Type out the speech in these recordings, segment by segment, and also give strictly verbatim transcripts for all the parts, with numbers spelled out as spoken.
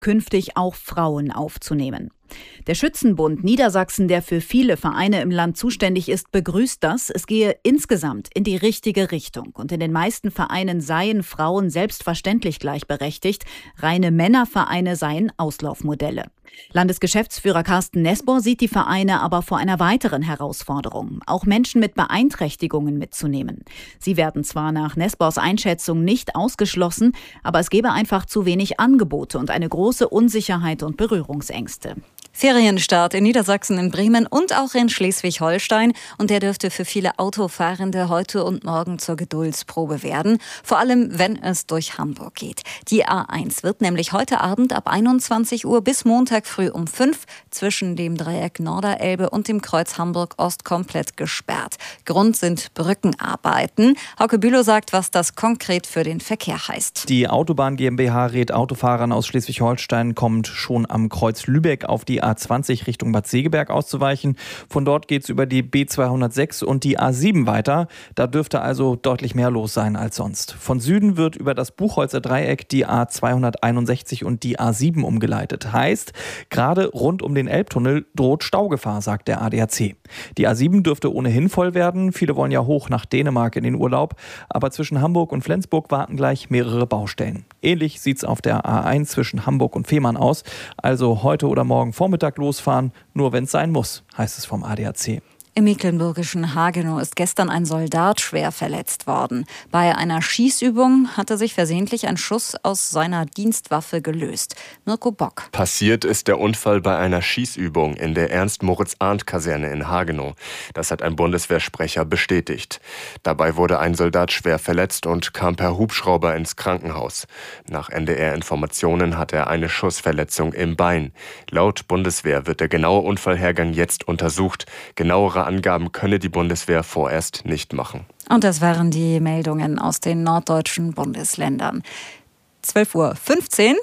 künftig auch Frauen aufzunehmen. Der Schützenbund Niedersachsen, der für viele Vereine im Land zuständig ist, begrüßt das. Es gehe insgesamt in die richtige Richtung. Und in den meisten Vereinen seien Frauen selbstverständlich gleichberechtigt. Reine Männervereine seien Auslaufmodelle. Landesgeschäftsführer Carsten Nesbor sieht die Vereine aber vor einer weiteren Herausforderung, auch Menschen mit Beeinträchtigungen mitzunehmen. Sie werden zwar nach Nesbors Einschätzung nicht ausgeschlossen, aber es gäbe einfach zu wenig Angebote und eine große Unsicherheit und Berührungsängste. Ferienstart in Niedersachsen, in Bremen und auch in Schleswig-Holstein. Und der dürfte für viele Autofahrende heute und morgen zur Geduldsprobe werden. Vor allem, wenn es durch Hamburg geht. Die A eins wird nämlich heute Abend ab einundzwanzig Uhr bis Montag früh um fünf zwischen dem Dreieck Norderelbe und dem Kreuz Hamburg-Ost komplett gesperrt. Grund sind Brückenarbeiten. Hauke Bülow sagt, was das konkret für den Verkehr heißt. Die Autobahn GmbH rät Autofahrern aus Schleswig-Holstein, kommt schon am Kreuz Lübeck auf die A zwanzig Richtung Bad Segeberg auszuweichen. Von dort geht es über die B zweihundertsechs und die A sieben weiter. Da dürfte also deutlich mehr los sein als sonst. Von Süden wird über das Buchholzer Dreieck die A zweihunderteinundsechzig und die A sieben umgeleitet. Heißt, gerade rund um den Elbtunnel droht Staugefahr, sagt der A D A C. Die A sieben dürfte ohnehin voll werden. Viele wollen ja hoch nach Dänemark in den Urlaub. Aber zwischen Hamburg und Flensburg warten gleich mehrere Baustellen. Ähnlich sieht es auf der A eins zwischen Hamburg und Fehmarn aus. Also heute oder morgen Vormittag losfahren, nur wenn es sein muss, heißt es vom A D A C. Im mecklenburgischen Hagenow ist gestern ein Soldat schwer verletzt worden. Bei einer Schießübung hatte sich versehentlich ein Schuss aus seiner Dienstwaffe gelöst. Mirko Bock. Passiert ist der Unfall bei einer Schießübung in der Ernst-Moritz-Arndt-Kaserne in Hagenow. Das hat ein Bundeswehrsprecher bestätigt. Dabei wurde ein Soldat schwer verletzt und kam per Hubschrauber ins Krankenhaus. Nach N D R-Informationen hat er eine Schussverletzung im Bein. Laut Bundeswehr wird der genaue Unfallhergang jetzt untersucht. Genauere Angaben könne die Bundeswehr vorerst nicht machen. Und das waren die Meldungen aus den norddeutschen Bundesländern. zwölf Uhr fünfzehn.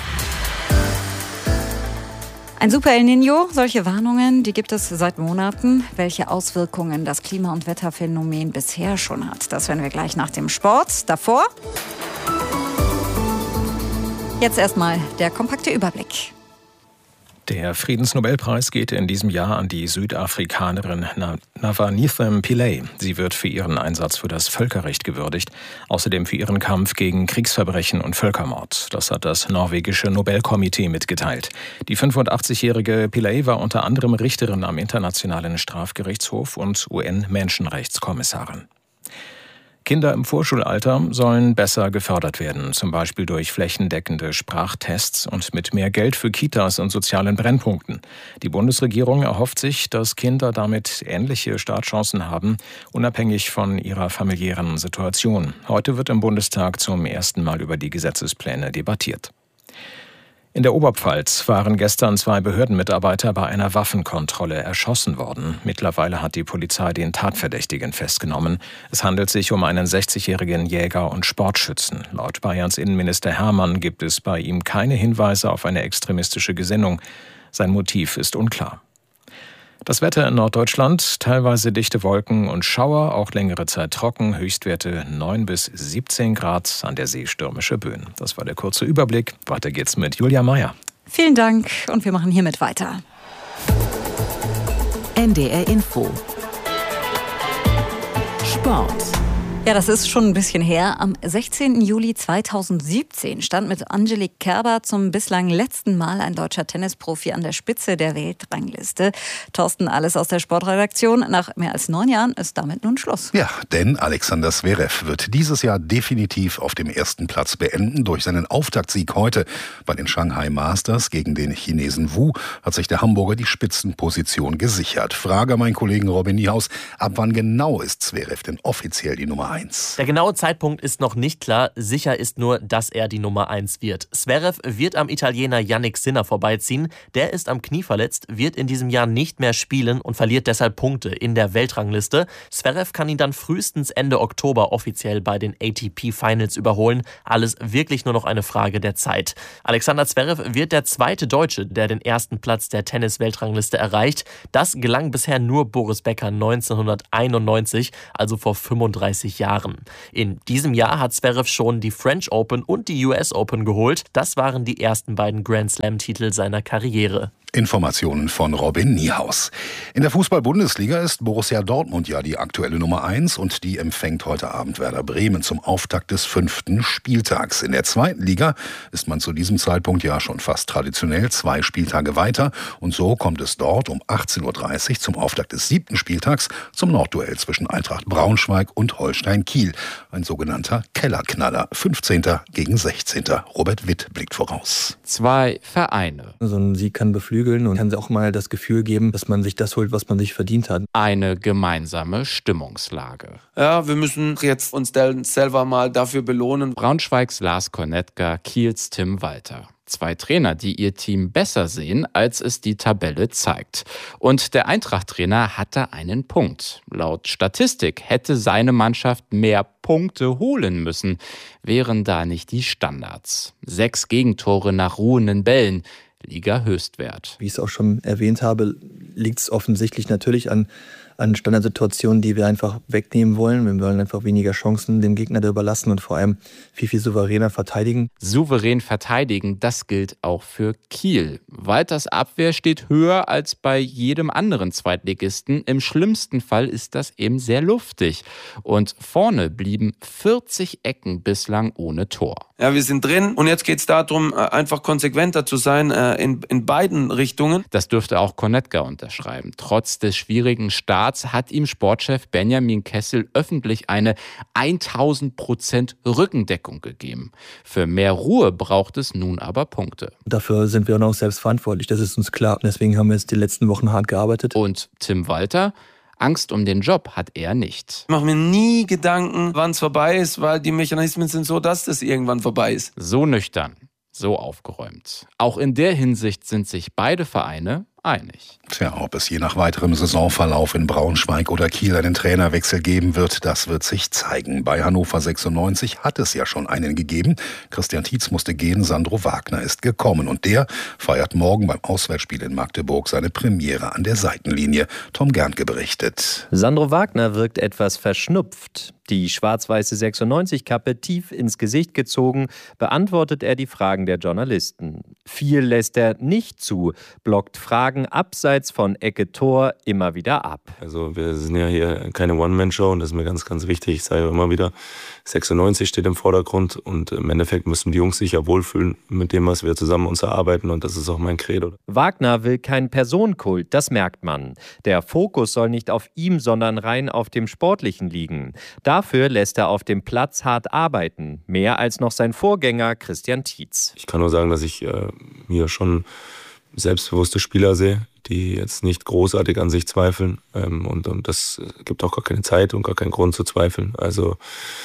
Ein Super El Niño, solche Warnungen, die gibt es seit Monaten. Welche Auswirkungen das Klima- und Wetterphänomen bisher schon hat, das hören wir gleich nach dem Sport. Davor jetzt erstmal der kompakte Überblick. Der Friedensnobelpreis geht in diesem Jahr an die Südafrikanerin Navanithem Pillay. Sie wird für ihren Einsatz für das Völkerrecht gewürdigt, außerdem für ihren Kampf gegen Kriegsverbrechen und Völkermord. Das hat das norwegische Nobelkomitee mitgeteilt. Die fünfundachtzigjährige Pillay war unter anderem Richterin am Internationalen Strafgerichtshof und U N-Menschenrechtskommissarin. Kinder im Vorschulalter sollen besser gefördert werden, zum Beispiel durch flächendeckende Sprachtests und mit mehr Geld für Kitas und sozialen Brennpunkten. Die Bundesregierung erhofft sich, dass Kinder damit ähnliche Startchancen haben, unabhängig von ihrer familiären Situation. Heute wird im Bundestag zum ersten Mal über die Gesetzespläne debattiert. In der Oberpfalz waren gestern zwei Behördenmitarbeiter bei einer Waffenkontrolle erschossen worden. Mittlerweile hat die Polizei den Tatverdächtigen festgenommen. Es handelt sich um einen sechzigjährigen Jäger und Sportschützen. Laut Bayerns Innenminister Hermann gibt es bei ihm keine Hinweise auf eine extremistische Gesinnung. Sein Motiv ist unklar. Das Wetter in Norddeutschland, teilweise dichte Wolken und Schauer, auch längere Zeit trocken, Höchstwerte neun bis siebzehn Grad, an der See stürmische Böen. Das war der kurze Überblick. Weiter geht's mit Julia Meyer. Vielen Dank und wir machen hiermit weiter. N D R Info. Sport. Ja, das ist schon ein bisschen her. Am sechzehnten Juli zweitausendsiebzehn stand mit Angelique Kerber zum bislang letzten Mal ein deutscher Tennisprofi an der Spitze der Weltrangliste. Thorsten, alles aus der Sportredaktion. Nach mehr als neun Jahren ist damit nun Schluss. Ja, denn Alexander Zverev wird dieses Jahr definitiv auf dem ersten Platz beenden. Durch seinen Auftaktsieg heute bei den Shanghai Masters gegen den Chinesen Wu hat sich der Hamburger die Spitzenposition gesichert. Frage an meinen Kollegen Robin Niehaus, ab wann genau ist Zverev denn offiziell die Nummer eins? Der genaue Zeitpunkt ist noch nicht klar. Sicher ist nur, dass er die Nummer eins wird. Zverev wird am Italiener Jannik Sinner vorbeiziehen. Der ist am Knie verletzt, wird in diesem Jahr nicht mehr spielen und verliert deshalb Punkte in der Weltrangliste. Zverev kann ihn dann frühestens Ende Oktober offiziell bei den A T P Finals überholen. Alles wirklich nur noch eine Frage der Zeit. Alexander Zverev wird der zweite Deutsche, der den ersten Platz der Tennis-Weltrangliste erreicht. Das gelang bisher nur Boris Becker neunzehnhunderteinundneunzig, also vor fünfunddreißig Jahren. Jahren. In diesem Jahr hat Zverev schon die French Open und die U S Open geholt. Das waren die ersten beiden Grand Slam-Titel seiner Karriere. Informationen von Robin Niehaus. In der Fußball-Bundesliga ist Borussia Dortmund ja die aktuelle Nummer eins und die empfängt heute Abend Werder Bremen zum Auftakt des fünften Spieltags. In der zweiten Liga ist man zu diesem Zeitpunkt ja schon fast traditionell zwei Spieltage weiter und so kommt es dort um achtzehn Uhr dreißig zum Auftakt des siebten Spieltags zum Nordduell zwischen Eintracht Braunschweig und Holstein Kiel. Ein sogenannter Kellerknaller. fünfzehnter gegen sechzehnter Robert Witt blickt voraus. Zwei Vereine. So ein Sieg kann beflügeln und kann auch mal das Gefühl geben, dass man sich das holt, was man sich verdient hat. Eine gemeinsame Stimmungslage. Ja, wir müssen jetzt uns selber mal dafür belohnen. Braunschweigs Lars Kornetka, Kiels Tim Walter. Zwei Trainer, die ihr Team besser sehen, als es die Tabelle zeigt. Und der Eintracht-Trainer hatte einen Punkt. Laut Statistik hätte seine Mannschaft mehr Punkte holen müssen, wären da nicht die Standards. Sechs Gegentore nach ruhenden Bällen. Liga-Höchstwert. Wie ich es auch schon erwähnt habe, liegt es offensichtlich natürlich an, an Standardsituationen, die wir einfach wegnehmen wollen. Wir wollen einfach weniger Chancen dem Gegner da überlassen und vor allem viel, viel souveräner verteidigen. Souverän verteidigen, das gilt auch für Kiel. Walters Abwehr steht höher als bei jedem anderen Zweitligisten. Im schlimmsten Fall ist das eben sehr luftig. Und vorne blieben vierzig Ecken bislang ohne Tor. Ja, wir sind drin und jetzt geht es darum, einfach konsequenter zu sein in, in beiden Richtungen. Das dürfte auch Kornetka unterschreiben. Trotz des schwierigen Starts hat ihm Sportchef Benjamin Kessel öffentlich eine tausend Prozent Rückendeckung gegeben. Für mehr Ruhe braucht es nun aber Punkte. Dafür sind wir auch noch selbst verantwortlich, das ist uns klar. Deswegen haben wir jetzt die letzten Wochen hart gearbeitet. Und Tim Walter? Angst um den Job hat er nicht. Ich mache mir nie Gedanken, wann es vorbei ist, weil die Mechanismen sind so, dass das irgendwann vorbei ist. So nüchtern, so aufgeräumt. Auch in der Hinsicht sind sich beide Vereine einig. Tja, ob es je nach weiterem Saisonverlauf in Braunschweig oder Kiel einen Trainerwechsel geben wird, das wird sich zeigen. Bei Hannover sechsundneunzig hat es ja schon einen gegeben. Christian Tietz musste gehen, Sandro Wagner ist gekommen. Und der feiert morgen beim Auswärtsspiel in Magdeburg seine Premiere an der Seitenlinie. Tom Gerntke berichtet. Sandro Wagner wirkt etwas verschnupft. Die schwarz-weiße sechsundneunzig-Kappe tief ins Gesicht gezogen, beantwortet er die Fragen der Journalisten. Viel lässt er nicht zu, blockt Fragen abseits von Ecke-Tor immer wieder ab. Also wir sind ja hier keine One-Man-Show und das ist mir ganz, ganz wichtig. Ich sage immer wieder, sechsundneunzig steht im Vordergrund und im Endeffekt müssen die Jungs sich ja wohlfühlen mit dem, was wir zusammen uns erarbeiten und das ist auch mein Credo. Wagner will keinen Personenkult, das merkt man. Der Fokus soll nicht auf ihm, sondern rein auf dem Sportlichen liegen. Dafür lässt er auf dem Platz hart arbeiten, mehr als noch sein Vorgänger Christian Tietz. Ich kann nur sagen, dass ich äh, hier schon selbstbewusste Spieler sehe, die jetzt nicht großartig an sich zweifeln. Ähm, und, und das gibt auch gar keine Zeit und gar keinen Grund zu zweifeln. Also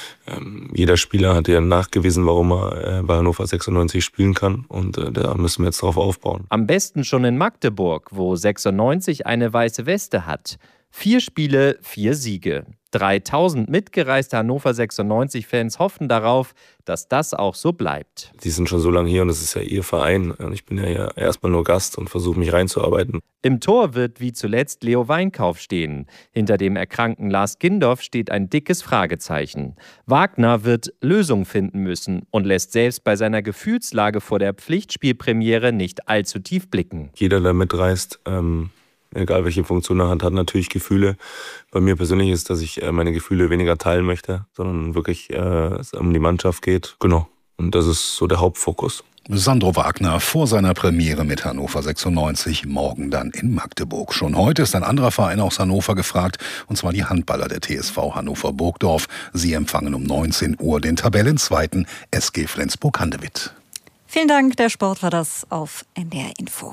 ähm, jeder Spieler hat ja nachgewiesen, warum er äh, bei Hannover sechsundneunzig spielen kann. Und äh, da müssen wir jetzt drauf aufbauen. Am besten schon in Magdeburg, wo sechsundneunzig eine weiße Weste hat. Vier Spiele, vier Siege. dreitausend mitgereiste Hannover sechsundneunzig-Fans hoffen darauf, dass das auch so bleibt. Die sind schon so lange hier und es ist ja ihr Verein. Und ich bin ja hier erstmal nur Gast und versuche mich reinzuarbeiten. Im Tor wird wie zuletzt Leo Weinkauf stehen. Hinter dem erkrankten Lars Gindorf steht ein dickes Fragezeichen. Wagner wird Lösungen finden müssen und lässt selbst bei seiner Gefühlslage vor der Pflichtspielpremiere nicht allzu tief blicken. Jeder, der mitreist, ähm egal welche Funktion er hat, hat natürlich Gefühle. Bei mir persönlich ist, dass ich meine Gefühle weniger teilen möchte, sondern wirklich äh, es um die Mannschaft geht. Genau. Und das ist so der Hauptfokus. Sandro Wagner vor seiner Premiere mit Hannover sechsundneunzig, morgen dann in Magdeburg. Schon heute ist ein anderer Verein aus Hannover gefragt, und zwar die Handballer der T S V Hannover Burgdorf. Sie empfangen um neunzehn Uhr den Tabellenzweiten S G Flensburg-Handewitt. Vielen Dank, der Sport war das auf N D R Info.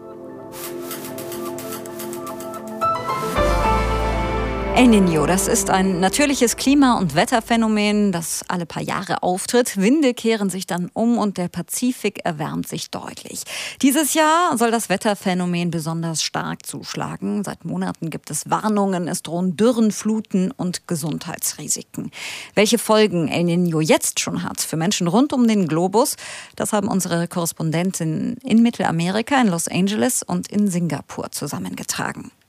El Niño, das ist ein natürliches Klima- und Wetterphänomen, das alle paar Jahre auftritt. Winde kehren sich dann um und der Pazifik erwärmt sich deutlich. Dieses Jahr soll das Wetterphänomen besonders stark zuschlagen. Seit Monaten gibt es Warnungen, es drohen Dürren, Fluten und Gesundheitsrisiken. Welche Folgen El Niño jetzt schon hat für Menschen rund um den Globus, das haben unsere Korrespondentinnen in Mittelamerika, in Los Angeles und in Singapur zusammengetragen.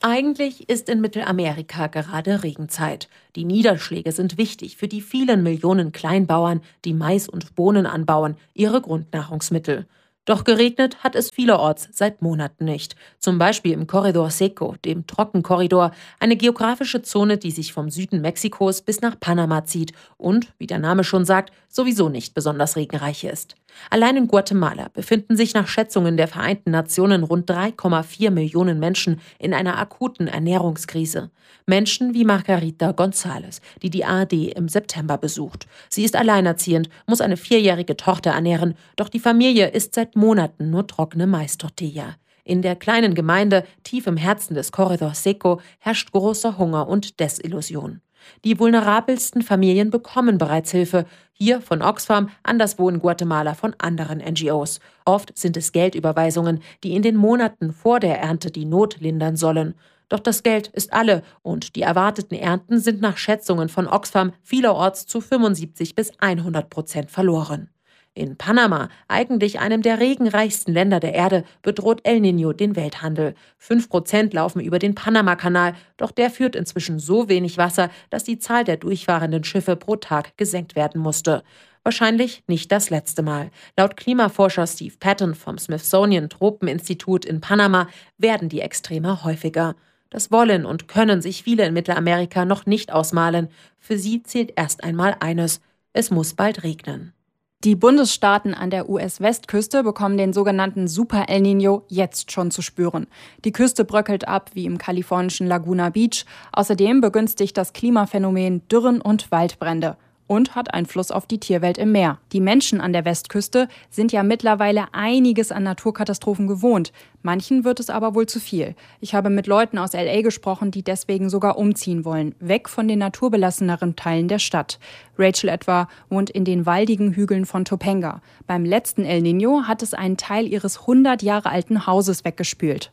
Eigentlich ist in Mittelamerika gerade Regenzeit. Die Niederschläge sind wichtig für die vielen Millionen Kleinbauern, die Mais und Bohnen anbauen, ihre Grundnahrungsmittel. Doch geregnet hat es vielerorts seit Monaten nicht. Zum Beispiel im Corredor Seco, dem Trockenkorridor, eine geografische Zone, die sich vom Süden Mexikos bis nach Panama zieht und, wie der Name schon sagt, sowieso nicht besonders regenreich ist. Allein in Guatemala befinden sich nach Schätzungen der Vereinten Nationen rund drei Komma vier Millionen Menschen in einer akuten Ernährungskrise. Menschen wie Margarita González, die die A R D im September besucht. Sie ist alleinerziehend, muss eine vierjährige Tochter ernähren, doch die Familie isst seit Monaten nur trockene Mais-Tortilla. In der kleinen Gemeinde, tief im Herzen des Corredor Seco, herrscht großer Hunger und Desillusion. Die vulnerabelsten Familien bekommen bereits Hilfe, hier von Oxfam, anderswo in Guatemala von anderen N G Os. Oft sind es Geldüberweisungen, die in den Monaten vor der Ernte die Not lindern sollen. Doch das Geld ist alle und die erwarteten Ernten sind nach Schätzungen von Oxfam vielerorts zu fünfundsiebzig bis hundert Prozent verloren. In Panama, eigentlich einem der regenreichsten Länder der Erde, bedroht El Niño den Welthandel. Fünf Prozent laufen über den Panama-Kanal, doch der führt inzwischen so wenig Wasser, dass die Zahl der durchfahrenden Schiffe pro Tag gesenkt werden musste. Wahrscheinlich nicht das letzte Mal. Laut Klimaforscher Steve Patton vom Smithsonian Tropeninstitut in Panama werden die Extreme häufiger. Das wollen und können sich viele in Mittelamerika noch nicht ausmalen. Für sie zählt erst einmal eines: Es muss bald regnen. Die Bundesstaaten an der U S-Westküste bekommen den sogenannten Super El Niño jetzt schon zu spüren. Die Küste bröckelt ab, wie im kalifornischen Laguna Beach. Außerdem begünstigt das Klimaphänomen Dürren und Waldbrände und hat Einfluss auf die Tierwelt im Meer. Die Menschen an der Westküste sind ja mittlerweile einiges an Naturkatastrophen gewohnt. Manchen wird es aber wohl zu viel. Ich habe mit Leuten aus L A gesprochen, die deswegen sogar umziehen wollen, weg von den naturbelasseneren Teilen der Stadt. Rachel etwa wohnt in den waldigen Hügeln von Topanga. Beim letzten El Niño hat es einen Teil ihres hundert Jahre alten Hauses weggespült.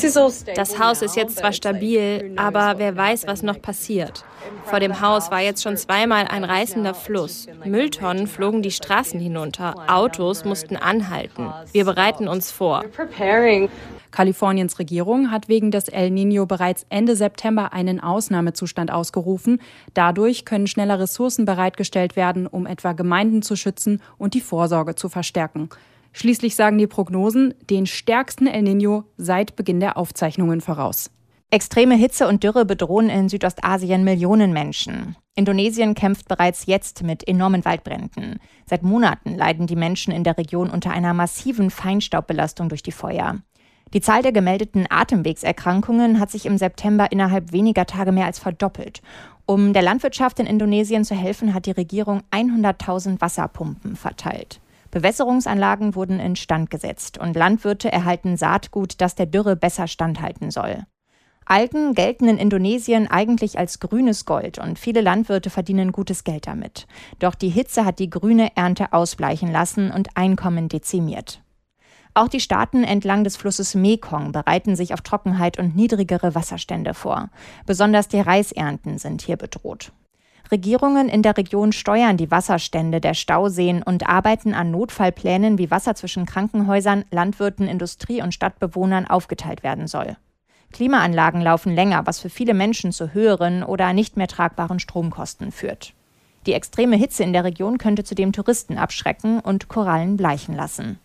Das Haus ist jetzt zwar stabil, aber wer weiß, was noch passiert. Vor dem Haus war jetzt schon zweimal ein reißender Fluss. Mülltonnen flogen die Straßen hinunter. Autos mussten anhalten. Wir bereiten uns vor. Kaliforniens Regierung hat wegen des El Niño bereits Ende September einen Ausnahmezustand ausgerufen. Dadurch können schneller Ressourcen bereitgestellt werden, um etwa Gemeinden zu schützen und die Vorsorge zu verstärken. Schließlich sagen die Prognosen den stärksten El Niño seit Beginn der Aufzeichnungen voraus. Extreme Hitze und Dürre bedrohen in Südostasien Millionen Menschen. Indonesien kämpft bereits jetzt mit enormen Waldbränden. Seit Monaten leiden die Menschen in der Region unter einer massiven Feinstaubbelastung durch die Feuer. Die Zahl der gemeldeten Atemwegserkrankungen hat sich im September innerhalb weniger Tage mehr als verdoppelt. Um der Landwirtschaft in Indonesien zu helfen, hat die Regierung hunderttausend Wasserpumpen verteilt. Bewässerungsanlagen wurden instand gesetzt und Landwirte erhalten Saatgut, das der Dürre besser standhalten soll. Algen gelten in Indonesien eigentlich als grünes Gold und viele Landwirte verdienen gutes Geld damit. Doch die Hitze hat die grüne Ernte ausbleichen lassen und Einkommen dezimiert. Auch die Staaten entlang des Flusses Mekong bereiten sich auf Trockenheit und niedrigere Wasserstände vor. Besonders die Reisernten sind hier bedroht. Regierungen in der Region steuern die Wasserstände der Stauseen und arbeiten an Notfallplänen, wie Wasser zwischen Krankenhäusern, Landwirten, Industrie und Stadtbewohnern aufgeteilt werden soll. Klimaanlagen laufen länger, was für viele Menschen zu höheren oder nicht mehr tragbaren Stromkosten führt. Die extreme Hitze in der Region könnte zudem Touristen abschrecken und Korallen bleichen lassen.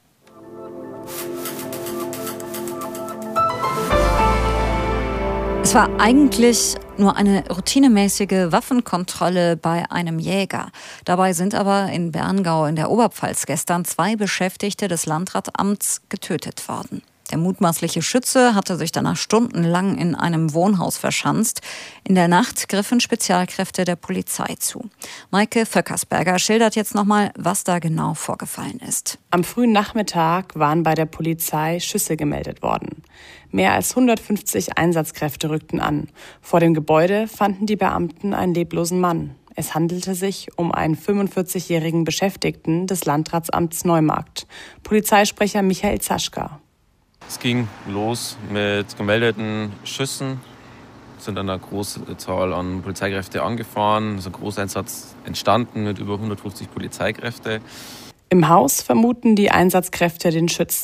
Es war eigentlich nur eine routinemäßige Waffenkontrolle bei einem Jäger. Dabei sind aber in Berngau in der Oberpfalz gestern zwei Beschäftigte des Landratsamts getötet worden. Der mutmaßliche Schütze hatte sich danach stundenlang in einem Wohnhaus verschanzt. In der Nacht griffen Spezialkräfte der Polizei zu. Maike Vöckersberger schildert jetzt nochmal, was da genau vorgefallen ist. Am frühen Nachmittag waren bei der Polizei Schüsse gemeldet worden. Mehr als hundertfünfzig Einsatzkräfte rückten an. Vor dem Gebäude fanden die Beamten einen leblosen Mann. Es handelte sich um einen fünfundvierzigjährigen Beschäftigten des Landratsamts Neumarkt. Polizeisprecher Michael Zaschka. Es ging los mit gemeldeten Schüssen. Es sind eine große Zahl an Polizeikräfte angefahren. Es ist ein Großeinsatz entstanden mit über hundertfünfzig Polizeikräfte. Im Haus vermuten die Einsatzkräfte den Schützen.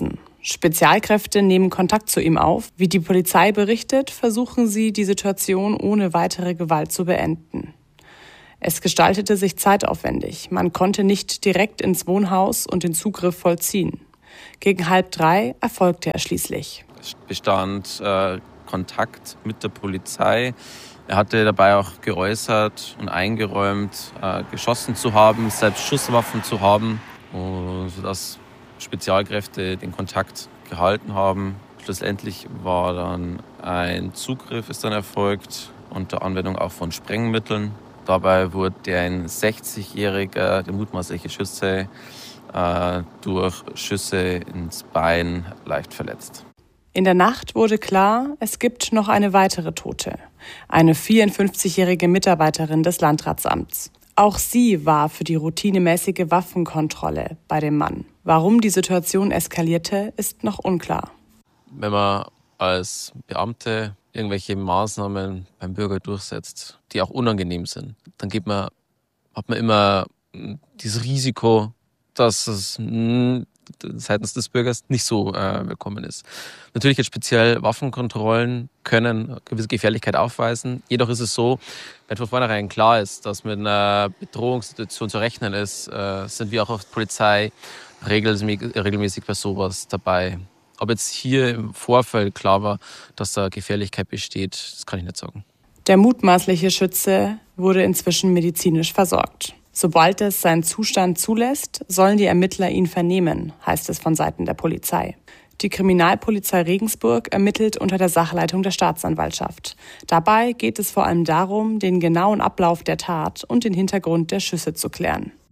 Spezialkräfte nehmen Kontakt zu ihm auf. Wie die Polizei berichtet, versuchen sie, die Situation ohne weitere Gewalt zu beenden. Es gestaltete sich zeitaufwendig. Man konnte nicht direkt ins Wohnhaus und den Zugriff vollziehen. Gegen halb drei erfolgte er schließlich. Es bestand äh, Kontakt mit der Polizei. Er hatte dabei auch geäußert und eingeräumt, äh, geschossen zu haben, selbst Schusswaffen zu haben, und sodass Spezialkräfte den Kontakt gehalten haben. Schlussendlich war dann ein Zugriff ist dann erfolgt, unter Anwendung auch von Sprengmitteln. Dabei wurde ein sechzigjähriger, der mutmaßliche Schütze, äh, durch Schüsse ins Bein leicht verletzt. In der Nacht wurde klar, es gibt noch eine weitere Tote. Eine vierundfünfzigjährige Mitarbeiterin des Landratsamts. Auch sie war für die routinemäßige Waffenkontrolle bei dem Mann. Warum die Situation eskalierte, ist noch unklar. Wenn man als Beamte irgendwelche Maßnahmen beim Bürger durchsetzt, die auch unangenehm sind, dann geht man, hat man immer dieses Risiko, dass es mh, seitens des Bürgers nicht so äh, willkommen ist. Natürlich jetzt speziell Waffenkontrollen können eine gewisse Gefährlichkeit aufweisen. Jedoch ist es so, wenn von vornherein klar ist, dass mit einer Bedrohungssituation zu rechnen ist, äh, sind wir auch als Polizei regelmäßig, regelmäßig bei sowas dabei. Ob jetzt hier im Vorfeld klar war, dass da Gefährlichkeit besteht, das kann ich nicht sagen. Der mutmaßliche Schütze wurde inzwischen medizinisch versorgt. Sobald es seinen Zustand zulässt, sollen die Ermittler ihn vernehmen, heißt es von Seiten der Polizei. Die Kriminalpolizei Regensburg ermittelt unter der Sachleitung der Staatsanwaltschaft. Dabei geht es vor allem darum, den genauen Ablauf der Tat und den Hintergrund der Schüsse zu klären.